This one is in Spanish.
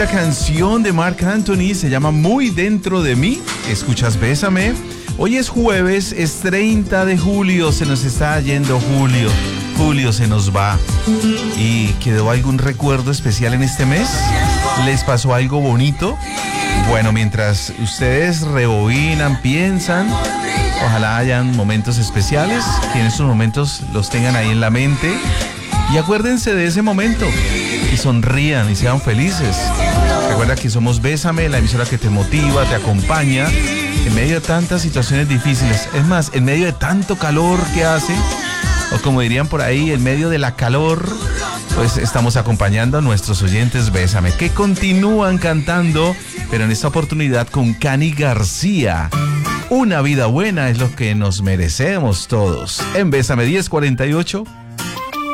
Esta canción de Marc Anthony se llama Muy Dentro de Mí. Escuchas Bésame. Hoy es jueves, es 30 de julio. Se nos está yendo julio. Julio se nos va. ¿Y quedó algún recuerdo especial en este mes? ¿Les pasó algo bonito? Bueno, mientras ustedes rebobinan, piensan, ojalá hayan momentos especiales, que en estos momentos los tengan ahí en la mente. Y acuérdense de ese momento y sonrían y sean felices. Recuerda que somos Bésame, la emisora que te motiva, te acompaña en medio de tantas situaciones difíciles. Es más, en medio de tanto calor que hace, o como dirían por ahí, en medio de la calor, pues estamos acompañando a nuestros oyentes Bésame, que continúan cantando, pero en esta oportunidad con Cani García. Una vida buena es lo que nos merecemos todos. En Bésame 1048.